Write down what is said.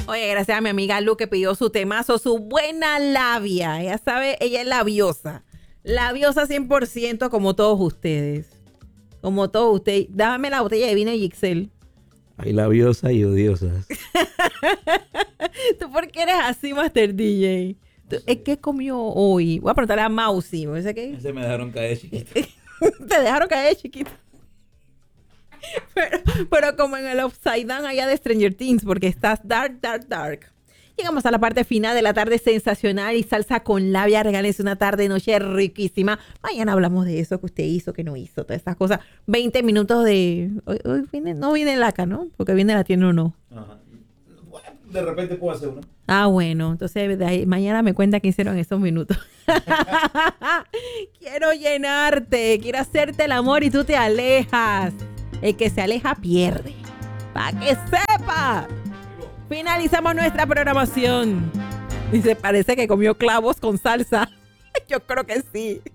Oye, gracias a mi amiga Lu que pidió su temazo, su buena labia. Ella sabe, ella es labiosa. Labiosa 100% como todos ustedes. Como todos ustedes. Dame la botella de vino de Gixel. Hay labiosas y odiosas. ¿Tú por qué eres así, Master DJ? ¿Es que comió hoy? Voy a preguntarle a Mausi. ¿No sé qué? Se me dejaron caer chiquito. Te dejaron caer, chiquito. Pero como en el Upside Down allá de Stranger Things, porque estás dark, dark, dark. Llegamos a la parte final de la tarde sensacional y salsa con labia. Regálense una tarde, noche riquísima. Mañana hablamos de eso que usted hizo, que no hizo, todas estas cosas. 20 minutos de... Hoy viene, no viene Laca, ¿no? Porque viene la tienda o no. Ajá. Bueno, de repente puedo hacer uno. Ah, bueno. Entonces de ahí, mañana me cuenta qué hicieron esos minutos. Quiero llenarte. Quiero hacerte el amor y tú te alejas. El que se aleja pierde. ¡Para que sepa! Finalizamos nuestra programación. Dice, parece que comió clavos con salsa. Yo creo que sí.